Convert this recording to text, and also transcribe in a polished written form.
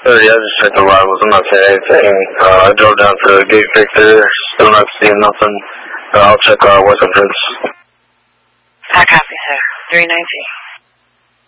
Yeah, I just checked the rivals. I'm not saying anything. I drove down to Gate Victor, still not seeing nothing. I'll check West Entrance. I copy, sir. 319.